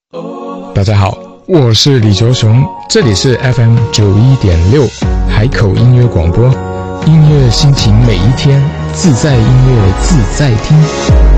大家好，我是李卓雄，这里是 FM91.6 海口音乐广播，音乐心情每一天，自在音乐自在听。